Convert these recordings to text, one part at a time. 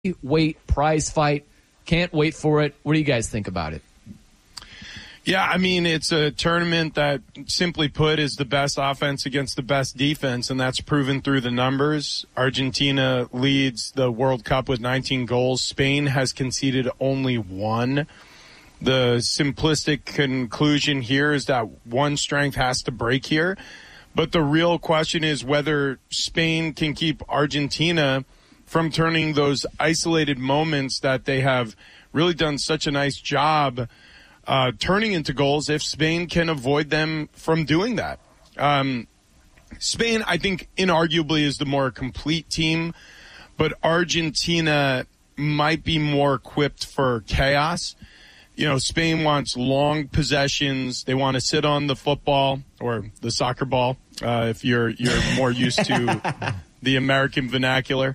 weight prize fight. Can't wait for it. What do you guys think about it? Yeah, I mean, it's a tournament that, simply put, is the best offense against the best defense, and that's proven through the numbers. Argentina leads the World Cup with 19 goals. Spain has conceded only 1. The simplistic conclusion here is that one strength has to break here. But the real question is whether Spain can keep Argentina from turning those isolated moments that they have really done such a nice job turning into goals, if Spain can avoid them from doing that. Spain, I think, inarguably is the more complete team, but Argentina might be more equipped for chaos. You know, Spain wants long possessions. They want to sit on the football or the soccer ball, if you're more used to the American vernacular.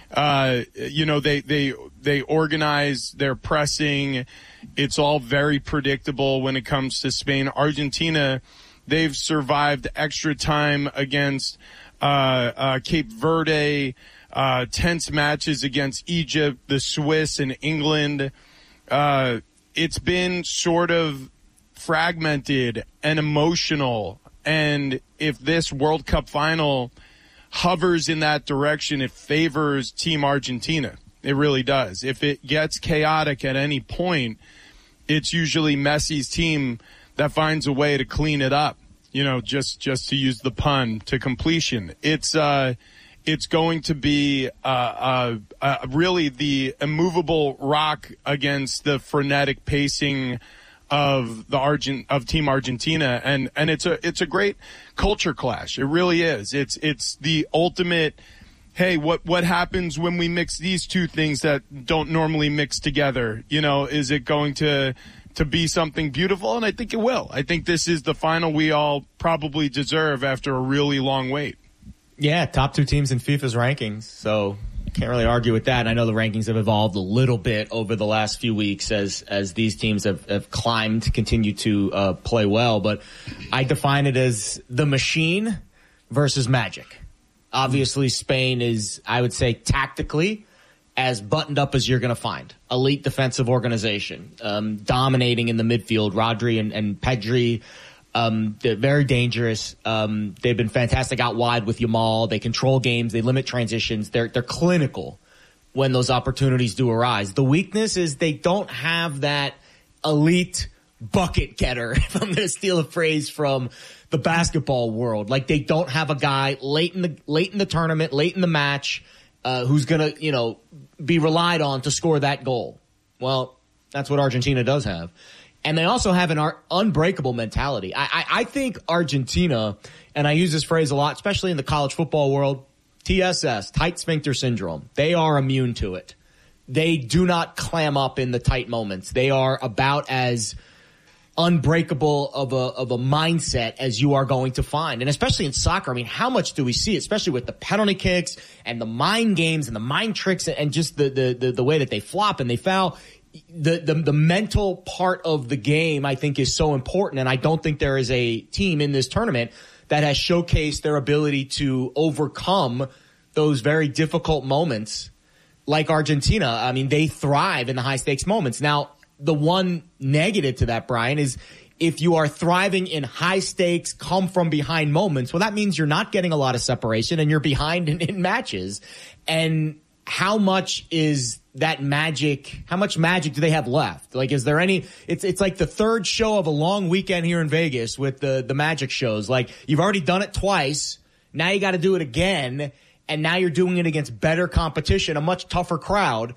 They organize their pressing. It's all very predictable when it comes to Spain. Argentina, they've survived extra time against Cape Verde, tense matches against Egypt, the Swiss, and England. It's been sort of fragmented and emotional. And if this World Cup final hovers in that direction, it favors Team Argentina. It really does. If it gets chaotic at any point, it's usually Messi's team that finds a way to clean it up, you know, just to use the pun, to completion. It's going to be really the immovable rock against the frenetic pacing of Team Argentina, and it's a great culture clash. It really is. It's the ultimate. Hey, what happens when we mix these two things that don't normally mix together? You know, is it going to be something beautiful? And I think it will. I think this is the final we all probably deserve after a really long wait. Yeah, top 2 teams in FIFA's rankings, so can't really argue with that. And I know the rankings have evolved a little bit over the last few weeks as these teams have climbed, continue to play well. But I define it as the machine versus magic. Obviously, Spain is, I would say, tactically as buttoned up as you're going to find. Elite defensive organization, dominating in the midfield. Rodri and Pedri, they're very dangerous. They've been fantastic out wide with Yamal. They control games. They limit transitions. They're clinical when those opportunities do arise. The weakness is they don't have that elite bucket getter, if I'm going to steal a phrase from the basketball world. Like, they don't have a guy late in the tournament, late in the match, who's going to, be relied on to score that goal. Well, that's what Argentina does have. And they also have an unbreakable mentality. I think Argentina, and I use this phrase a lot, especially in the college football world, TSS, tight sphincter syndrome. They are immune to it. They do not clam up in the tight moments. They are about as unbreakable of a mindset as you are going to find. And especially in soccer, I mean, how much do we see, especially with the penalty kicks and the mind games and the mind tricks and just the way that they flop and they foul. The mental part of the game, I think, is so important. And I don't think there is a team in this tournament that has showcased their ability to overcome those very difficult moments like Argentina. I mean, they thrive in the high stakes moments. Now, the one negative to that, Brian, is if you are thriving in high stakes, come from behind moments, well, that means you're not getting a lot of separation and you're behind in matches. And how much is that magic? How much magic do they have left? Like, is there any? It's like the third show of a long weekend here in Vegas with the magic shows. Like, you've already done it twice. Now you got to do it again. And now you're doing it against better competition, a much tougher crowd.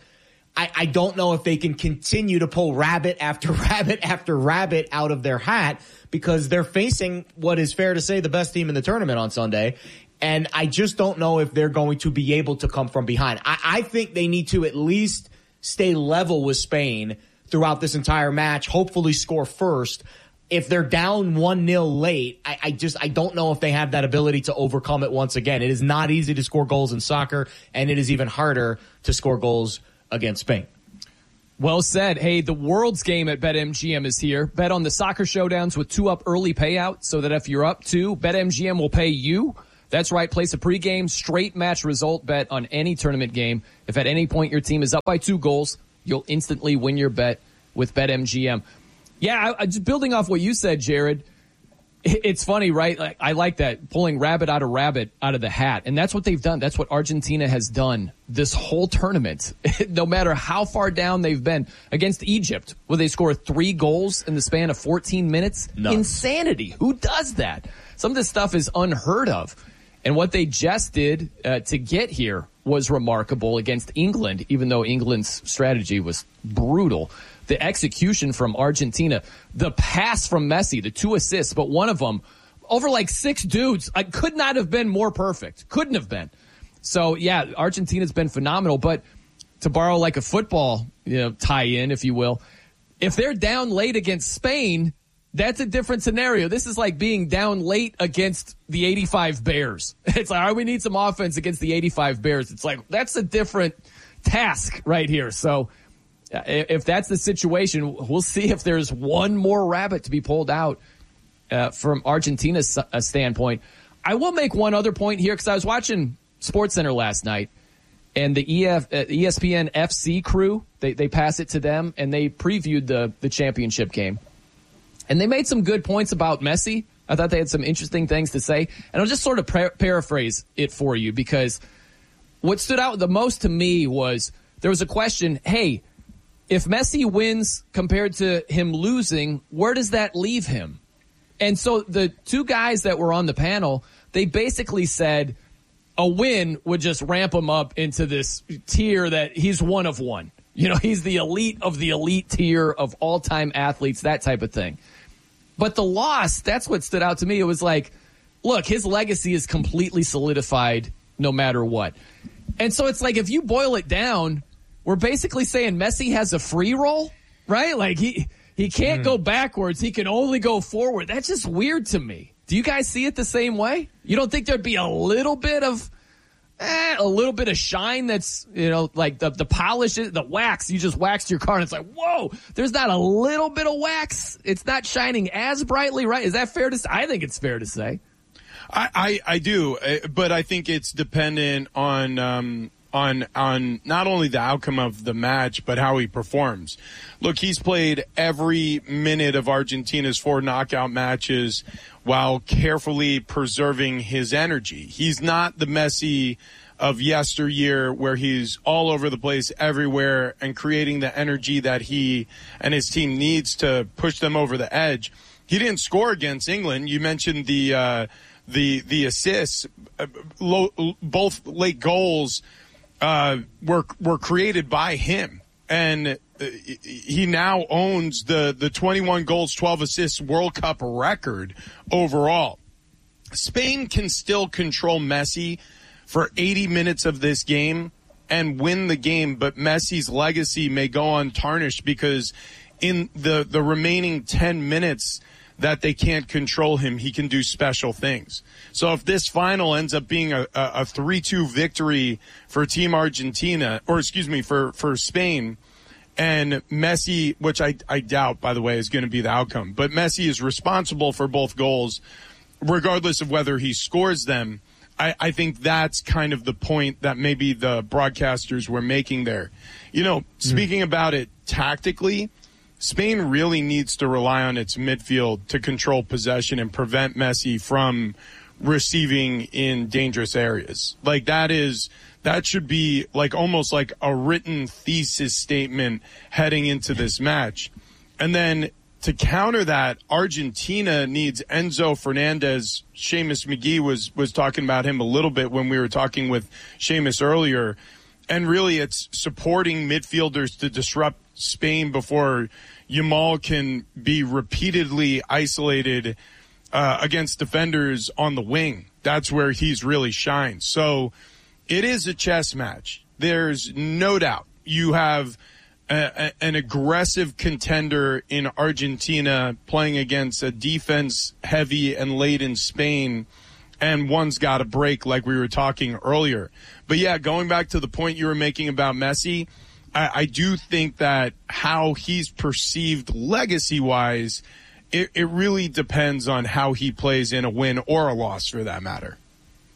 I don't know if they can continue to pull rabbit after rabbit after rabbit out of their hat, because they're facing what is fair to say the best team in the tournament on Sunday. And I just don't know if they're going to be able to come from behind. I think they need to at least stay level with Spain throughout this entire match, hopefully score first. If they're down 1-0 late, I don't know if they have that ability to overcome it once again. It is not easy to score goals in soccer, and it is even harder to score goals against Spain. Well said. Hey, the World's Game at BetMGM is here. Bet on the soccer showdowns with 2-up early payout so that if you're up 2, BetMGM will pay you. That's right. Place a pregame straight match result bet on any tournament game. If at any point your team is up by 2 goals, you'll instantly win your bet with BetMGM. Yeah, just building off what you said, Jared, it's funny, right? Like, I like that, pulling rabbit out of the hat. And that's what they've done. That's what Argentina has done this whole tournament. No matter how far down they've been. Against Egypt, where they score 3 goals in the span of 14 minutes. No. Insanity. Who does that? Some of this stuff is unheard of. And what they just did to get here was remarkable against England, even though England's strategy was brutal. The execution from Argentina, the pass from Messi, the 2 assists, but one of them over like 6 dudes, could not have been more perfect. Couldn't have been. So, yeah, Argentina's been phenomenal. But to borrow like a football tie-in, if you will, if they're down late against Spain, that's a different scenario. This is like being down late against the 85 Bears. It's like, all right, we need some offense against the 85 Bears. It's like, that's a different task right here. So if that's the situation, we'll see if there's one more rabbit to be pulled out from Argentina's standpoint. I will make one other point here because I was watching SportsCenter last night, and the ESPN FC crew, they pass it to them, and they previewed the championship game. And they made some good points about Messi. I thought they had some interesting things to say. And I'll just sort of paraphrase it for you, because what stood out the most to me was there was a question, hey, if Messi wins compared to him losing, where does that leave him? And so the 2 guys that were on the panel, they basically said a win would just ramp him up into this tier that he's one of one. He's the elite of the elite tier of all-time athletes, that type of thing. But the loss, that's what stood out to me. It was like, look, his legacy is completely solidified no matter what. And so it's like, if you boil it down, we're basically saying Messi has a free roll, right? Like he can't go backwards. He can only go forward. That's just weird to me. Do you guys see it the same way? You don't think there'd be a little bit of shine that's, like the polish, the wax, you just waxed your car and it's like, whoa, there's not a little bit of wax. It's not shining as brightly, right? Is that fair to say? I think it's fair to say. I do, but I think it's dependent on not only the outcome of the match, but how he performs. Look, he's played every minute of Argentina's 4 knockout matches while carefully preserving his energy. He's not the Messi of yesteryear where he's all over the place everywhere and creating the energy that he and his team needs to push them over the edge. He didn't score against England. You mentioned the assists. Both late goals were created by him, and he now owns the 21 goals, 12 assists World Cup record overall. Spain can still control Messi for 80 minutes of this game and win the game, but Messi's legacy may go untarnished because in the remaining 10 minutes that they can't control him, he can do special things. So if this final ends up being a 3-2 victory for Team Argentina, or excuse me, for Spain, and Messi, which I doubt, by the way, is going to be the outcome, but Messi is responsible for both goals, regardless of whether he scores them, I think that's kind of the point that maybe the broadcasters were making there. Speaking about it tactically, Spain really needs to rely on its midfield to control possession and prevent Messi from receiving in dangerous areas. Like that should be like almost like a written thesis statement heading into this match. And then to counter that, Argentina needs Enzo Fernandez. Seamus McGee was talking about him a little bit when we were talking with Seamus earlier. And really it's supporting midfielders to disrupt Spain before Yamal can be repeatedly isolated against defenders on the wing. That's where he's really shined. So it is a chess match. There's no doubt. You have an aggressive contender in Argentina playing against a defense-heavy and laden Spain, and one's got to break like we were talking earlier. But, yeah, going back to the point you were making about Messi, I do think that how he's perceived legacy-wise, it really depends on how he plays in a win or a loss for that matter.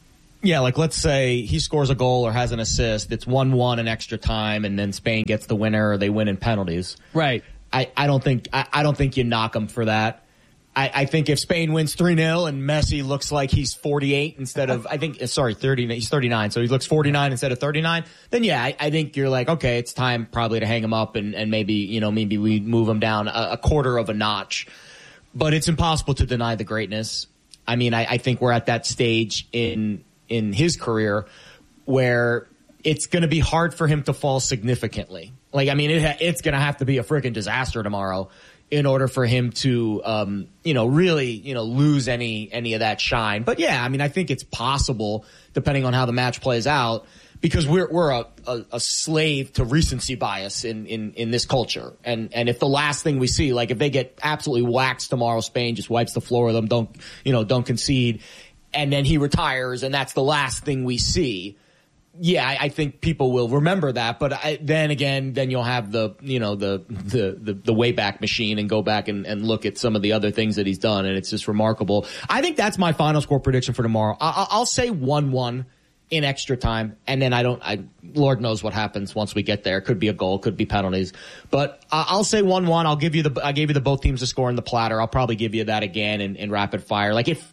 Yeah, like let's say he scores a goal or has an assist. It's 1-1 in extra time, and then Spain gets the winner or they win in penalties. Right. I don't think you knock him for that. I think if Spain wins 3-0 and Messi looks like he's 48 instead of, 30, he's 39, so he looks 49 instead of 39, then yeah, I think you're like, okay, it's time probably to hang him up and maybe we move him down a quarter of a notch. But it's impossible to deny the greatness. I mean, I think we're at that stage in his career where it's going to be hard for him to fall significantly. Like, I mean, it's going to have to be a freaking disaster tomorrow in order for him to, really, lose any of that shine. But yeah, I mean, I think it's possible depending on how the match plays out, because we're a slave to recency bias in this culture. And if the last thing we see, like if they get absolutely waxed tomorrow, Spain just wipes the floor with them, don't concede, and then he retires and that's the last thing we see. Yeah, I think people will remember that, but then you'll have the Wayback Machine and go back and look at some of the other things that he's done, and it's just remarkable. I think that's my final score prediction for tomorrow. I'll say 1-1 in extra time, and then Lord knows what happens once we get there. Could be a goal, could be penalties, but I'll say 1-1. I gave you the both teams to score in the platter. I'll probably give you that again in rapid fire. Like if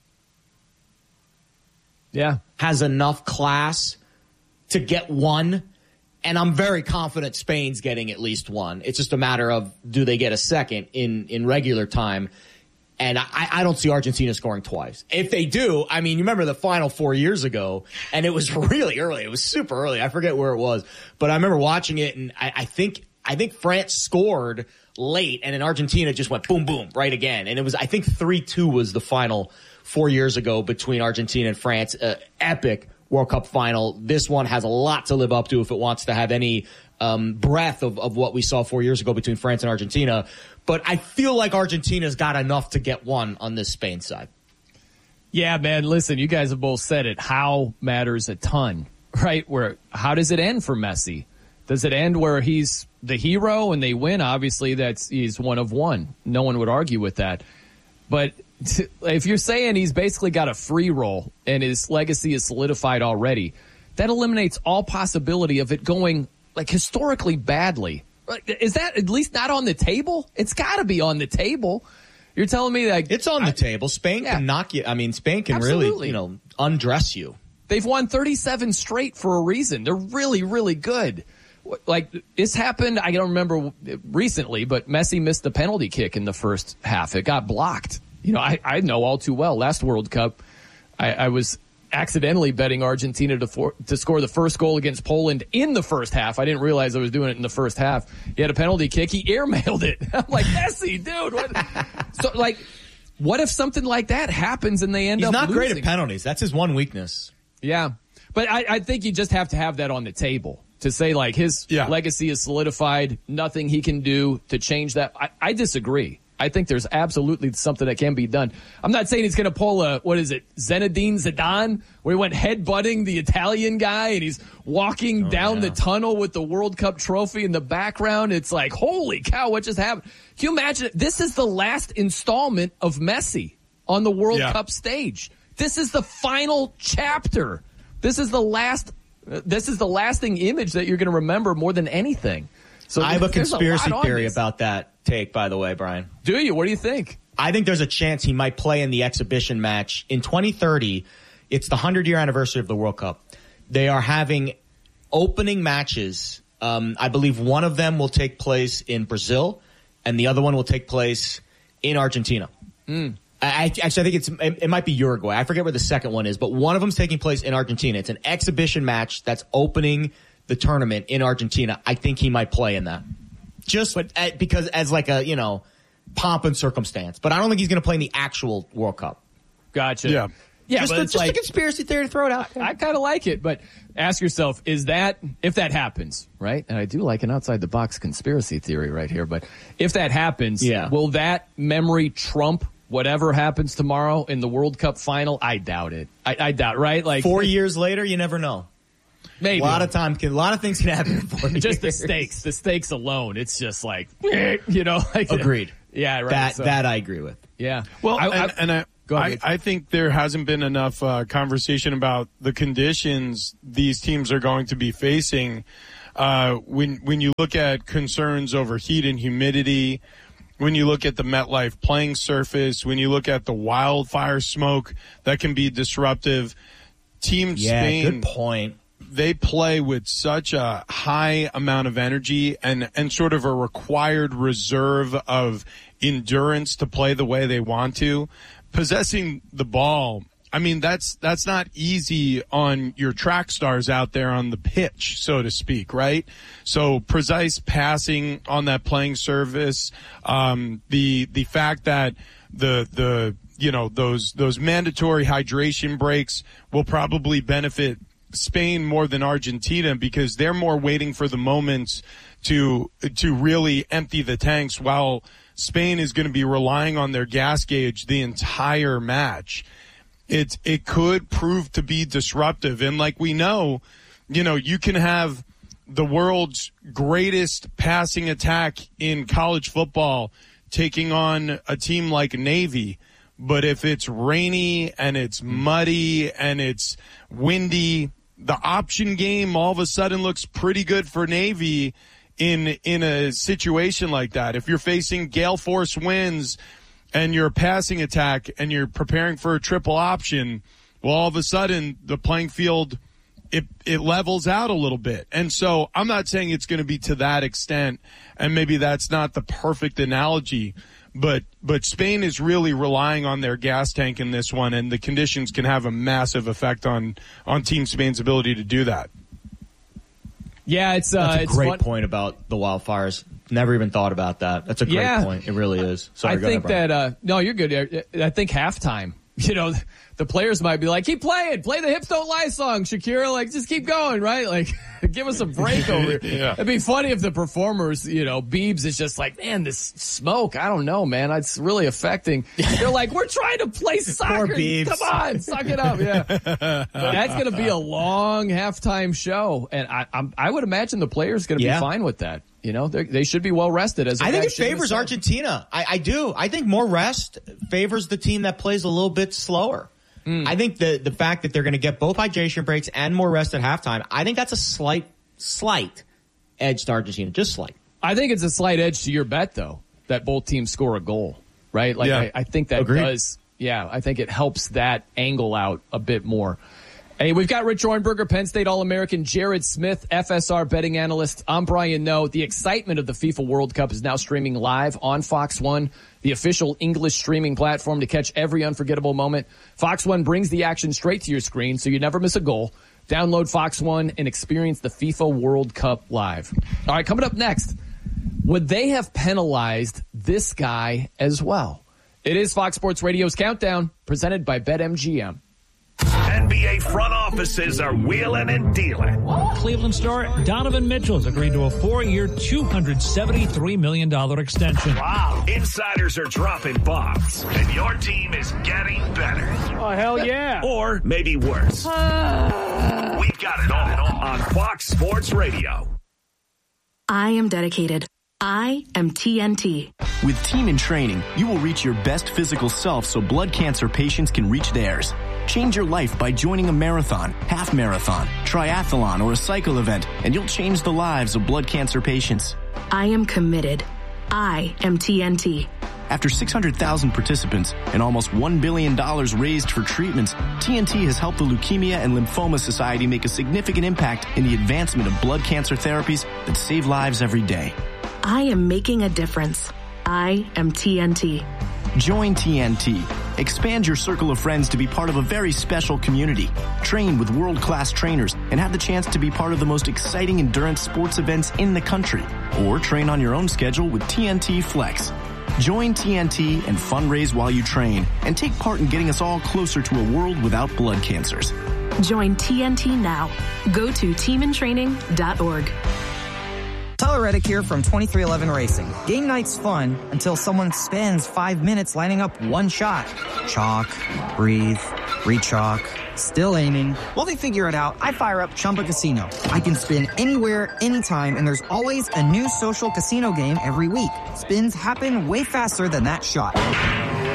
has enough class to get one, and I'm very confident Spain's getting at least one. It's just a matter of, do they get a second in regular time? And I don't see Argentina scoring twice. If they do, I mean, you remember the final 4 years ago, and it was really early. It was super early. I forget where it was, but I remember watching it, and I think France scored late, and then Argentina just went boom, boom, right again. And it was, I think 3-2 was the final 4 years ago between Argentina and France. Epic World Cup final. This one has a lot to live up to if it wants to have any breath of what we saw 4 years ago between France and Argentina. But I feel like Argentina's got enough to get one on this Spain side. Yeah, man, listen, you guys have both said it. How matters a ton, right? How does it end for Messi? Does it end where he's the hero and they win? Obviously, he's one of one. No one would argue with that. But if you're saying he's basically got a free roll and his legacy is solidified already, that eliminates all possibility of it going like historically badly. Is that at least not on the table? It's got to be on the table. You're telling me that it's on the table. Spain can knock you. I mean, Spain can really, undress you. They've won 37 straight for a reason. They're really, really good. Like, this happened, I don't remember recently, but Messi missed the penalty kick in the first half. It got blocked. I know all too well. Last World Cup, I was accidentally betting Argentina to score the first goal against Poland in the first half. I didn't realize I was doing it in the first half. He had a penalty kick. He airmailed it. I'm like, Messi, dude. What if something like that happens and they end up losing? He's not great at penalties. That's his one weakness. Yeah. But I think you just have to have that on the table to say, like, his legacy is solidified, nothing he can do to change that. I disagree. I think there's absolutely something that can be done. I'm not saying he's going to pull Zinedine Zidane, where he went headbutting the Italian guy and he's walking down the tunnel with the World Cup trophy in the background. It's like, holy cow, what just happened? Can you imagine? This is the last installment of Messi on the World Cup stage. This is the final chapter. This is the lasting image that you're going to remember more than anything. So I have a conspiracy theory about that take, by the way, Brian. Do you? What do you think? I think there's a chance he might play in the exhibition match. In 2030, it's the 100-year anniversary of the World Cup. They are having opening matches. I believe one of them will take place in Brazil, and the other one will take place in Argentina. I think it might be Uruguay. I forget where the second one is, but one of them's taking place in Argentina. It's an exhibition match that's opening the tournament in Argentina. I think he might play in that. Because as like a, pomp and circumstance. But I don't think he's going to play in the actual World Cup. Gotcha. Yeah. Yeah, just a conspiracy theory to throw it out there. I kind of like it, but ask yourself, if that happens, right? And I do like an outside-the-box conspiracy theory right here, but if that happens, will that memory trump whatever happens tomorrow in the World Cup final? I doubt it. I doubt, right? Like 4 years later, you never know. Maybe. A lot of things can happen in 4 years. Just the stakes alone. It's just like, like agreed. Yeah, right. That I agree with. Yeah. Well, Go ahead. I think there hasn't been enough conversation about the conditions these teams are going to be facing. When you look at concerns over heat and humidity, when you look at the MetLife playing surface, when you look at the wildfire smoke that can be disruptive, Team Spain, good point. They play with such a high amount of energy and sort of a required reserve of endurance to play the way they want to. Possessing the ball, I mean, that's not easy on your track stars out there on the pitch, so to speak, right? So precise passing on that playing surface, the fact that those mandatory hydration breaks will probably benefit Spain more than Argentina because they're more waiting for the moments to really empty the tanks, while Spain is going to be relying on their gas gauge the entire match. It could prove to be disruptive. And like we know, you can have the world's greatest passing attack in college football taking on a team like Navy. But if it's rainy and it's muddy and it's windy, the option game all of a sudden looks pretty good for Navy in a situation like that. If you're facing gale force winds and you're a passing attack and you're preparing for a triple option, well, all of a sudden the playing field, it levels out a little bit. And so I'm not saying it's going to be to that extent, and maybe that's not the perfect analogy, but Spain is really relying on their gas tank in this one, and the conditions can have a massive effect on Team Spain's ability to do that. Yeah, that's a great point about the wildfires. Never even thought about that. That's a great point. It really is. Sorry, I think that no, you're good. I think halftime, the players might be like, keep playing, play the Hips Don't Lie song, Shakira, like just keep going, right? Like give us a break over here. Yeah. It'd be funny if the performers, Biebs is just like, man, this smoke, I don't know, man, it's really affecting. They're like, we're trying to play soccer. Poor Biebs. Come on, suck it up. Yeah. But that's going to be a long halftime show. And I would imagine the players going to be fine with that. They should be well rested. I think it favors Argentina. I do. I think more rest favors the team that plays a little bit slower. I think the fact that they're going to get both hydration breaks and more rest at halftime, I think that's a slight edge to Argentina. Just slight. I think it's a slight edge to your bet, though, that both teams score a goal, right? Like, I think that does. Yeah, I think it helps that angle out a bit more. Hey, we've got Rich Orenberger, Penn State All-American, Jared Smith, FSR betting analyst. I'm Brian Noe. The excitement of the FIFA World Cup is now streaming live on Fox One, the official English streaming platform to catch every unforgettable moment. Fox One brings the action straight to your screen so you never miss a goal. Download Fox One and experience the FIFA World Cup live. All right, coming up next, would they have penalized this guy as well? It is Fox Sports Radio's Countdown, presented by BetMGM. NBA front offices are wheeling and dealing. Cleveland star Donovan Mitchell has agreed to a 4-year, $273 million extension. Wow. Insiders are dropping bombs, and your team is getting better. Oh, hell yeah. Or maybe worse. We've got it all on Fox Sports Radio. I am dedicated. I am TNT. With Team in Training, you will reach your best physical self so blood cancer patients can reach theirs. Change your life by joining a marathon, half marathon, triathlon, or a cycle event, and you'll change the lives of blood cancer patients. I am committed. I am TNT. After 600,000 participants and almost $1 billion raised for treatments, TNT has helped the Leukemia and Lymphoma Society make a significant impact in the advancement of blood cancer therapies that save lives every day. I am making a difference. I am TNT. Join TNT. Expand your circle of friends to be part of a very special community. Train with world-class trainers and have the chance to be part of the most exciting endurance sports events in the country. Or train on your own schedule with TNT Flex. Join TNT and fundraise while you train and take part in getting us all closer to a world without blood cancers. Join TNT now. Go to teamintraining.org. Tyler Reddick here from 2311 Racing. Game night's fun until someone spends 5 minutes lining up one shot. Chalk, breathe, re-chalk, still aiming. While they figure it out, I fire up Chumba Casino. I can spin anywhere, anytime, and there's always a new social casino game every week. Spins happen way faster than that shot.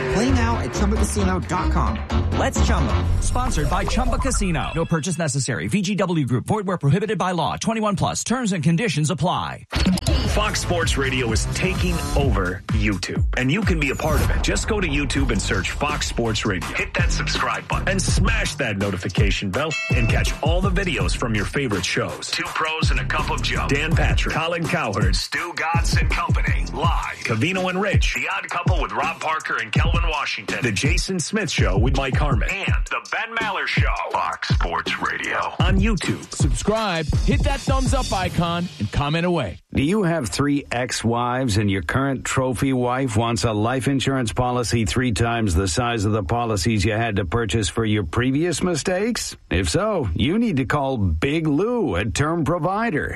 Play now at ChumbaCasino.com. Let's Chumba. Sponsored by Chumba Casino. No purchase necessary. VGW Group. Void where prohibited by law. 21 plus. Terms and conditions apply. Fox Sports Radio is taking over YouTube, and you can be a part of it. Just go to YouTube and search Fox Sports Radio. Hit that subscribe button and smash that notification bell and catch all the videos from your favorite shows. Two Pros and a Cup of Joe. Dan Patrick, Colin Cowherd, Stu Godson Company. Live. Covino and Rich. The Odd Couple with Rob Parker and Kelvin Washington. The Jason Smith Show with Mike Harmon. And the Ben Maller Show. Fox Sports Radio. On YouTube. Subscribe, hit that thumbs up icon, and comment away. Do you have 3 ex-wives and your current trophy wife wants a life insurance policy 3 times the size of the policies you had to purchase for your previous mistakes? If so, you need to call Big Lou at Term Provider,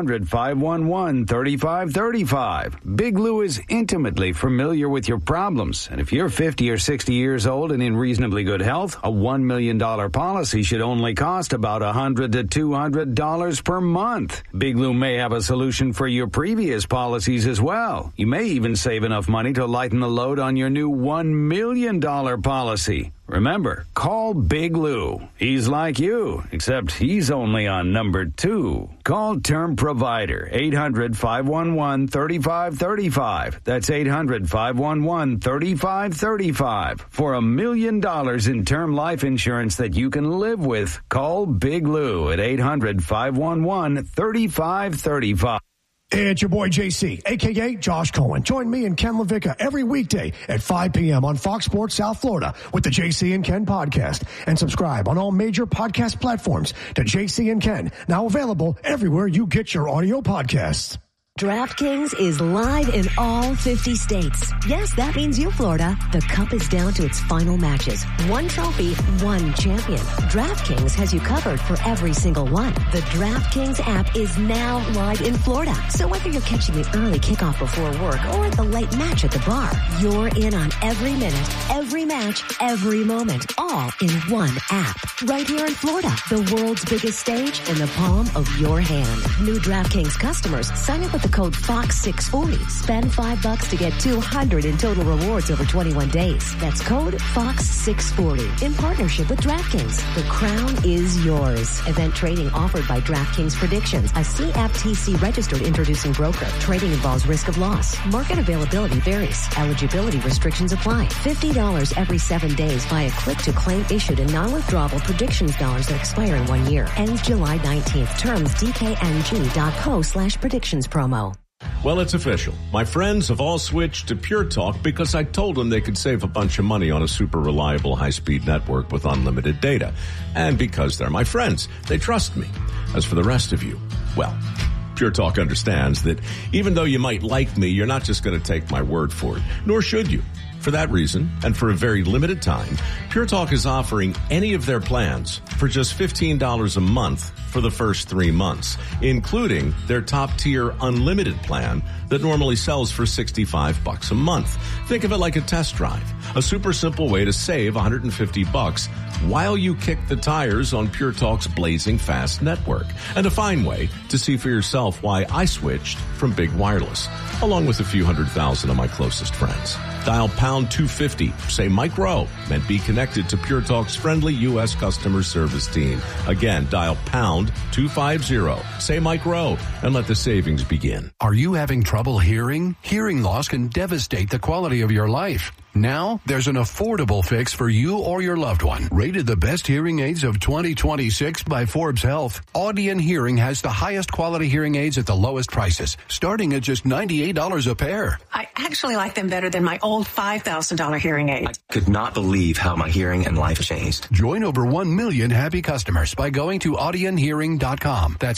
800-511-3535. Big Lou is intimately familiar with your problems, and if you're 50 or 60 years old and in reasonably good health, a $1 million policy should only cost about $100 to $200 per month. Big Lou may have a solution for your previous policies as well. You may even save enough money to lighten the load on your new $1 million policy. Remember, call Big Lou. He's like you, except he's only on number 2. Call Term Provider, 800-511-3535. That's 800-511-3535. For $1 million in term life insurance that you can live with, call Big Lou at 800-511-3535. It's your boy JC, a.k.a. Josh Cohen. Join me and Ken LaVicka every weekday at 5 p.m. on Fox Sports South Florida with the JC and Ken podcast. And subscribe on all major podcast platforms to JC and Ken, now available everywhere you get your audio podcasts. DraftKings is live in all 50 states. Yes, that means you, Florida. The Cup is down to its final matches. One trophy, one champion. DraftKings has you covered for every single one. The DraftKings app is now live in Florida. So whether you're catching the early kickoff before work or the late match at the bar, you're in on every minute, every match, every moment, all in one app. Right here in Florida, the world's biggest stage in the palm of your hand. New DraftKings customers, sign up with the code FOX640. Spend $5 to get $200 in total rewards over 21 days. That's code FOX640 in partnership with DraftKings. The crown is yours. Event trading offered by DraftKings Predictions, a CFTC registered introducing broker. Trading involves risk of loss. Market availability varies. Eligibility restrictions apply. $50 every 7 days via click-to-claim issued in non-withdrawable predictions dollars that expire in 1 year. Ends July 19th. Terms DKNG.co/predictions promo. Well, it's official. My friends have all switched to Pure Talk because I told them they could save a bunch of money on a super reliable high-speed network with unlimited data. And because they're my friends, they trust me. As for the rest of you, well, Pure Talk understands that even though you might like me, you're not just going to take my word for it, nor should you. For that reason, and for a very limited time, Pure Talk is offering any of their plans for just $15 a month for the first 3 months, including their top-tier unlimited plan that normally sells for $65 a month. Think of it like a test drive, a super simple way to save $150 while you kick the tires on Pure Talk's blazing fast network, and a fine way to see for yourself why I switched from Big Wireless, along with a few 100,000 of my closest friends. Dial pound 250, say Mike Rowe, and be connected to Pure Talk's friendly U.S. customer service team. Again, dial pound 250, say Mike Rowe, and let the savings begin. Are you having trouble hearing? Hearing loss can devastate the quality of your life. Now, there's an affordable fix for you or your loved one. Rated the best hearing aids of 2026 by Forbes Health, Audion Hearing has the highest quality hearing aids at the lowest prices, starting at just $98 a pair. I actually like them better than my old $5,000 hearing aid. I could not believe how my hearing and life changed. Join over 1 million happy customers by going to audionhearing.com. That's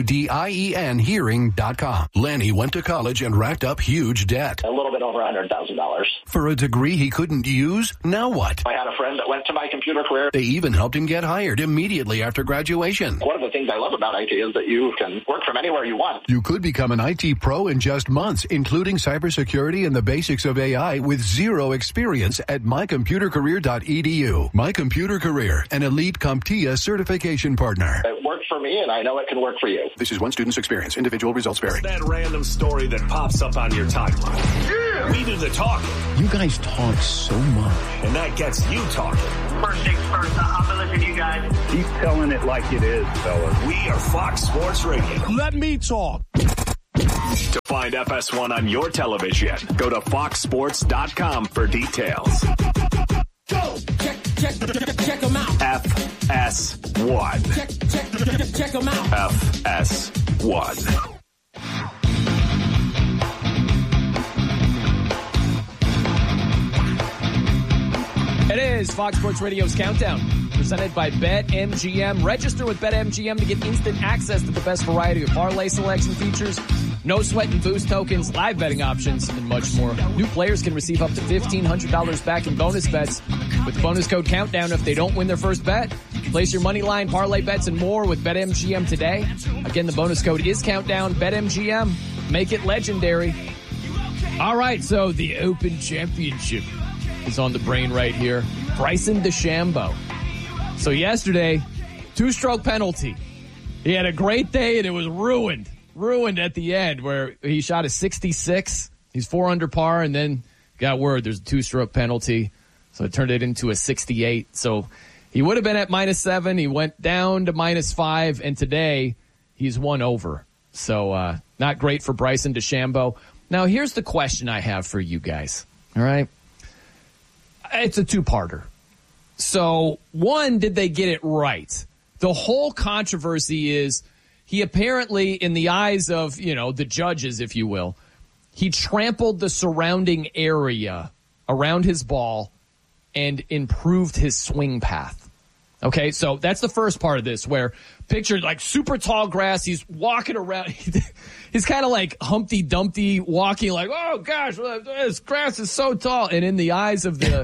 AUDIEN hearing.com. Lanny went to college and racked up huge debt. A little bit over $100,000. For a degree he couldn't use? Now what? I had a friend that went to my computer career. They even helped him get hired immediately after graduation. One of the things I love about IT is that you can work from anywhere you want. You could become an IT pro in just months, including cybersecurity and the basics of AI with zero experience at mycomputercareer.edu. My Computer Career, an elite CompTIA certification partner. It worked for me, and I know it can work for you. This is one student's experience. Individual results vary. That random story that pops up on your timeline. Yeah! We do the talking. You guys talk so much. And that gets you talking. First things first, I'm going to listen to you guys. Keep telling it like it is, fellas. We are Fox Sports Radio. Let me talk. To find FS1 on your television, go to foxsports.com for details. Go! Check them out. FS1. Check them out. FS1. It is Fox Sports Radio's Countdown, presented by BetMGM. Register with BetMGM to get instant access to the best variety of parlay selection features, no sweat and boost tokens, live betting options, and much more. New players can receive up to $1,500 back in bonus bets with the bonus code Countdown if they don't win their first bet. Place your money line, parlay bets, and more with BetMGM today. Again, the bonus code is Countdown. BetMGM. Make it legendary. All right, so the Open Championship is on the brain right here. Bryson DeChambeau. So yesterday, 2-stroke penalty. He had a great day and it was ruined at the end where he shot a 66. He's 4 under par and then got word there's a 2-stroke penalty. So it turned it into a 68. So he would have been at -7. He went down to -5 and today he's 1 over. So not great for Bryson DeChambeau. Now here's the question I have for you guys. All right. It's a two-parter. So, one, did they get it right? The whole controversy is he apparently, in the eyes of, the judges, if you will, he trampled the surrounding area around his ball and improved his swing path. Okay, so that's the first part of this, where picture like super tall grass, he's walking around, he's kind of like Humpty Dumpty walking like, oh gosh, this grass is so tall. And in the eyes of the,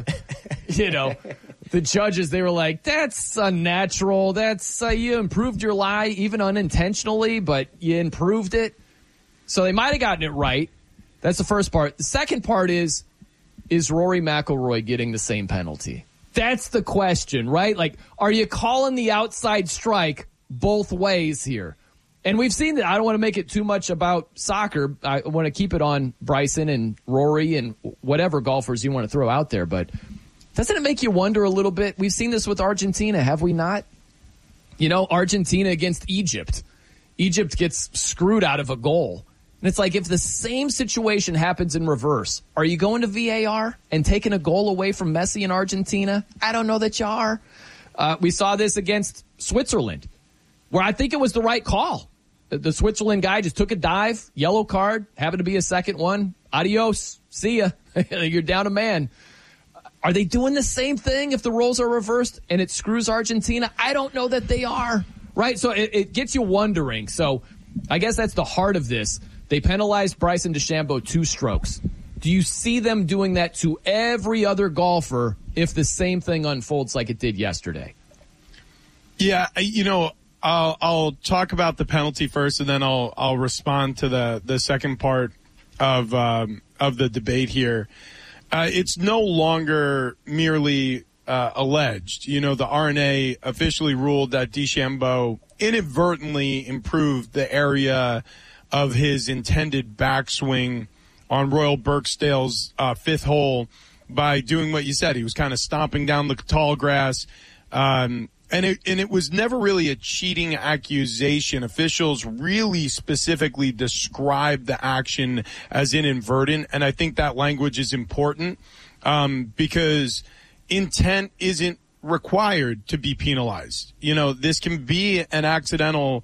the judges, they were like, that's unnatural. That's, you improved your lie even unintentionally, but you improved it. So they might have gotten it right. That's the first part. The second part is Rory McIlroy getting the same penalty? That's the question, right? Like, are you calling the outside strike both ways here? And we've seen that. I don't want to make it too much about soccer. I want to keep it on Bryson and Rory and whatever golfers you want to throw out there. But doesn't it make you wonder a little bit? We've seen this with Argentina, have we not? Argentina against Egypt. Egypt gets screwed out of a goal. And it's like, if the same situation happens in reverse, are you going to VAR and taking a goal away from Messi in Argentina? I don't know that you are. We saw this against Switzerland, where I think it was the right call. The Switzerland guy just took a dive, yellow card, happened to be a second one. Adios. See ya. You're down a man. Are they doing the same thing if the roles are reversed and it screws Argentina? I don't know that they are. Right? So it gets you wondering. So I guess that's the heart of this. They penalized Bryson DeChambeau 2 strokes. Do you see them doing that to every other golfer if the same thing unfolds like it did yesterday? Yeah, I'll talk about the penalty first, and then I'll respond to the second part of the debate here. It's no longer merely alleged. The R&A officially ruled that DeChambeau inadvertently improved the area of his intended backswing on Royal Birkdale's 5th hole by doing what you said. He was kind of stomping down the tall grass. And it was never really a cheating accusation. Officials really specifically described the action as inadvertent. And I think that language is important because intent isn't required to be penalized. This can be an accidental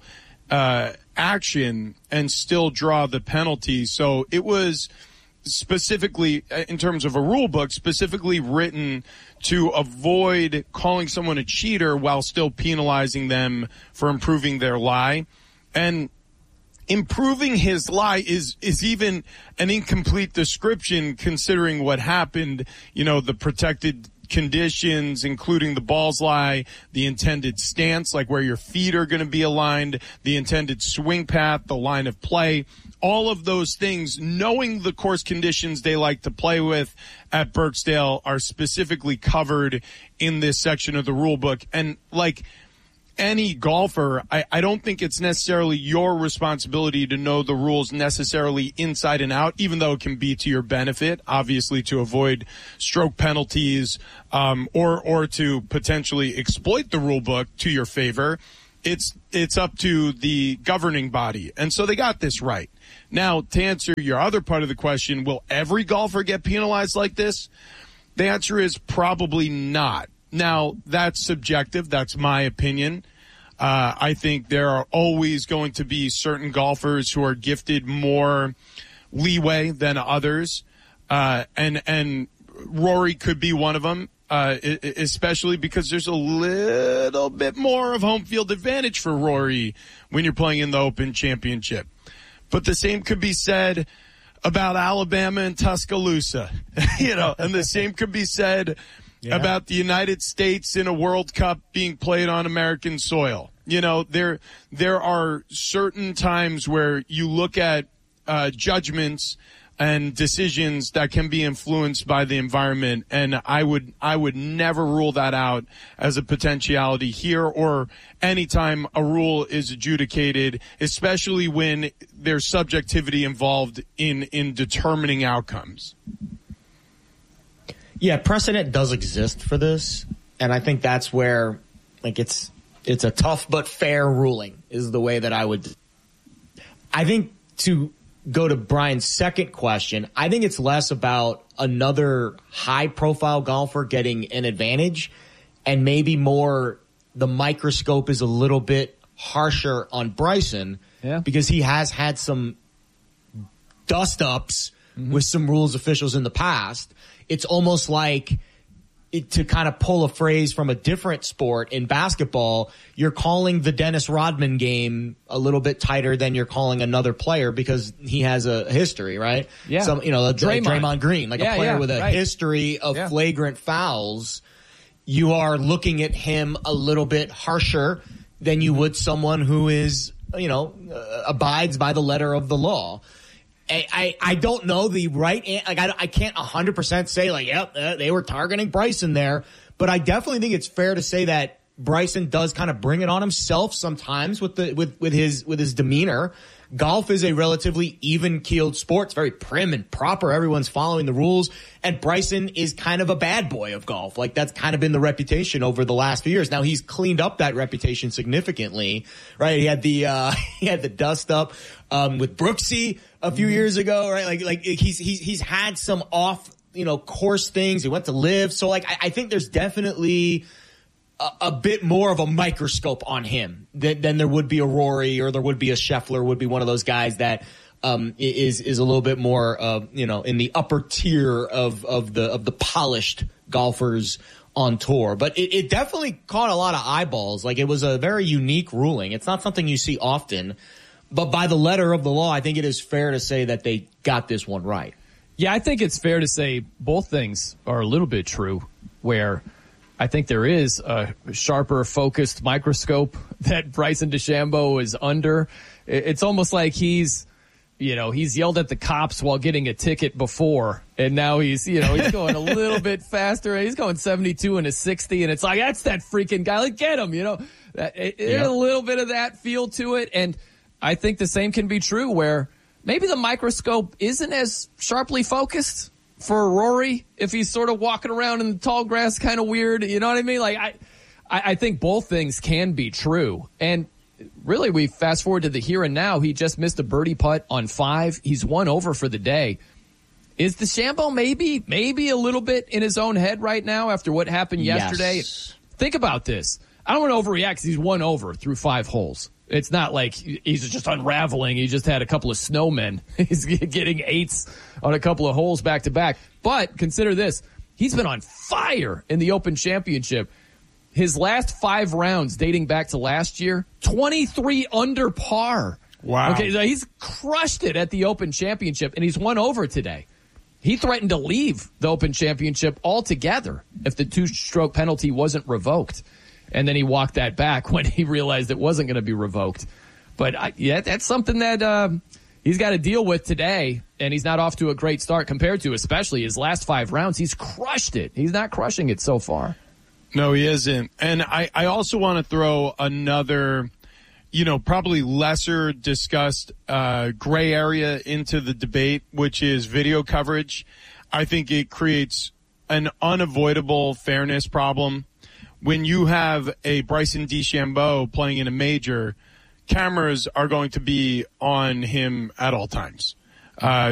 action and still draw the penalty. So it was specifically, in terms of a rule book, specifically written to avoid calling someone a cheater while still penalizing them for improving their lie. And improving his lie is even an incomplete description considering what happened, the protected conditions, including the balls lie, the intended stance, like where your feet are going to be aligned, the intended swing path, the line of play, all of those things, knowing the course conditions they like to play with at Birkdale are specifically covered in this section of the rule book. And any golfer, I don't think it's necessarily your responsibility to know the rules necessarily inside and out, even though it can be to your benefit, obviously to avoid stroke penalties, or to potentially exploit the rule book to your favor. It's up to the governing body. And so they got this right. Now, to answer your other part of the question, will every golfer get penalized like this? The answer is probably not. Now, that's subjective. That's my opinion. I think there are always going to be certain golfers who are gifted more leeway than others. And Rory could be one of them, especially because there's a little bit more of home field advantage for Rory when you're playing in the Open Championship. But the same could be said about Alabama and Tuscaloosa, and the same could be said about the United States in a World Cup being played on American soil. There are certain times where you look at judgments and decisions that can be influenced by the environment, and I would never rule that out as a potentiality here or anytime a rule is adjudicated, especially when there's subjectivity involved in determining outcomes. Yeah, precedent does exist for this, and I think that's where it's a tough but fair ruling is the way that I would. I think to go to Brian's second question, I think it's less about another high-profile golfer getting an advantage and maybe more the microscope is a little bit harsher on Bryson because he has had some dust-ups with some rules officials in the past. It's almost like, to kind of pull a phrase from a different sport in basketball, you're calling the Dennis Rodman game a little bit tighter than you're calling another player because he has a history, right? Yeah. Draymond Green, a player with a history of flagrant fouls. You are looking at him a little bit harsher than you would someone who is, abides by the letter of the law. I don't know the right I can't 100% say they were targeting Bryson there, but I definitely think it's fair to say that Bryson does kind of bring it on himself sometimes with his demeanor. Golf is a relatively even-keeled sport. It's very prim and proper. Everyone's following the rules. And Bryson is kind of a bad boy of golf. That's kind of been the reputation over the last few years. Now he's cleaned up that reputation significantly, right? He had the dust up, with Brooksy a few years ago, right? He's had some off, course things. He went to live. So I think there's definitely a bit more of a microscope on him than there would be a Rory or there would be a Scheffler, would be one of those guys that is a little bit more in the upper tier of the polished golfers on tour. But it definitely caught a lot of eyeballs. It was a very unique ruling. It's not something you see often, but by the letter of the law, I think it is fair to say that they got this one right. Yeah, I think it's fair to say both things are a little bit true, where I think there is a sharper, focused microscope that Bryson DeChambeau is under. It's almost like he's yelled at the cops while getting a ticket before, and now he's going a little bit faster. He's going 72 and a 60, and it's like, that's that freaking guy. Get him, There's a little bit of that feel to it, and I think the same can be true where maybe the microscope isn't as sharply focused for Rory if he's sort of walking around in the tall grass kind of weird. You know what I mean? I think both things can be true. And really, we fast forward to the here and now. He just missed a birdie putt on 5. He's 1 over for the day. Is DeChambeau maybe a little bit in his own head right now after what happened yesterday? Yes. Think about this. I don't want to overreact because he's 1 over through 5 holes. It's not like he's just unraveling. He just had a couple of snowmen. He's getting 8s on a couple of holes back to back. But consider this. He's been on fire in the Open Championship. His last 5 rounds dating back to last year, 23 under par. Wow. Okay, so he's crushed it at the Open Championship, and he's 1 over today. He threatened to leave the Open Championship altogether if the 2-stroke penalty wasn't revoked. And then he walked that back when he realized it wasn't going to be revoked. But that's something that he's got to deal with today, and he's not off to a great start compared to especially his last 5 rounds. He's crushed it. He's not crushing it so far. No, he isn't. And I also want to throw another, probably lesser discussed gray area into the debate, which is video coverage. I think it creates an unavoidable fairness problem. When you have a Bryson DeChambeau playing in a major, cameras are going to be on him at all times.